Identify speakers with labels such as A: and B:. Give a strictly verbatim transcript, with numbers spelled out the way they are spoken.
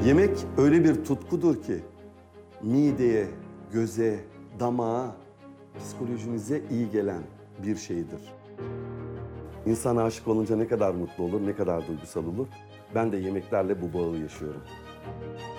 A: Yemek öyle bir tutkudur ki mideye, göze, damağa, psikolojinize iyi gelen bir şeydir. İnsan aşık olunca ne kadar mutlu olur, ne kadar duygusal olur. Ben de yemeklerle bu bağı yaşıyorum.